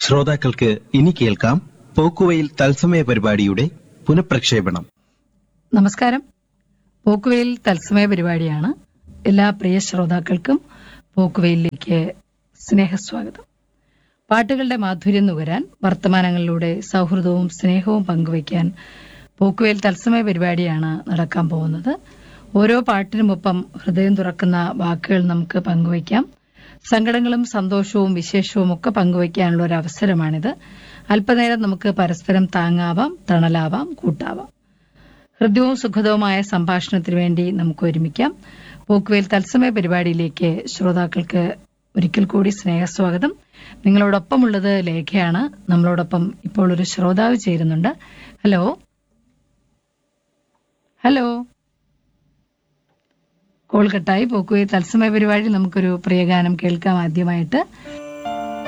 ശ്രോതാക്കൾക്ക് ഇനി കേൾക്കാം പോക്കുവെയിൽ തത്സമയ പരിപാടിയുടെ പുനഃപ്രക്ഷേപണം. നമസ്കാരം. പോക്കുവെയിൽ തത്സമയ പരിപാടിയാണ്. എല്ലാ പ്രിയ ശ്രോതാക്കൾക്കും പോക്കുവെയിലേക്ക് സ്നേഹസ്വാഗതം. പാട്ടുകളുടെ മാധുര്യം നുകരാൻ, വർത്തമാനങ്ങളിലൂടെ സൗഹൃദവും സ്നേഹവും പങ്കുവയ്ക്കാൻ പോക്കുവെയിൽ തത്സമയ പരിപാടിയാണ് നടക്കാൻ പോകുന്നത്. ഓരോ പാട്ടിനുമൊപ്പം ഹൃദയം തുറക്കുന്ന വാക്കുകൾ നമുക്ക് പങ്കുവയ്ക്കാം. സങ്കടങ്ങളും സന്തോഷവും വിശേഷവും ഒക്കെ പങ്കുവയ്ക്കാനുള്ള ഒരു അവസരമാണിത്. അല്പനേരം നമുക്ക് പരസ്പരം താങ്ങാവാം, തണലാവാം, കൂട്ടാവാം. ഹൃദ്യവും സുഖദവുമായ സംഭാഷണത്തിനു വേണ്ടി നമുക്ക് ഒരുമിക്കാം. പോക്കുവെയിൽ തത്സമയ പരിപാടിയിലേക്ക് ശ്രോതാക്കൾക്ക് ഒരിക്കൽ കൂടി സ്നേഹസ്വാഗതം. നിങ്ങളോടൊപ്പമുള്ളത് ലേഖയാണ്. നമ്മളോടൊപ്പം ഇപ്പോൾ ഒരു ശ്രോതാവ് ചേരുന്നുണ്ട്. ഹലോ ഹലോ കോൾ കട്ടായി. പോക്കുവെയിൽ തത്സമയ പരിപാടി നമുക്കൊരു പ്രിയഗാനം കേൾക്കാം. ആദ്യമായിട്ട്